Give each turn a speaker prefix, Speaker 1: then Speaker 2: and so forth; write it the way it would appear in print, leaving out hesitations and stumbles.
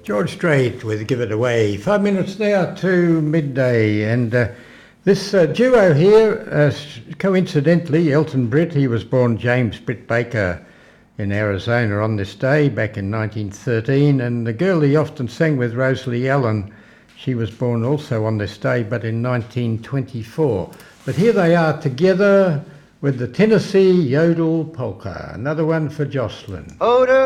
Speaker 1: George Strait with Give It Away. 5 minutes now to midday, and this duo here, coincidentally, Elton Britt, he was born James Britt Baker in Arizona on this day back in 1913, and the girl he often sang with, Rosalie Allen, she was born also on this day, but in 1924. But here they are together with the Tennessee Yodel Polka, another one for Jocelyn.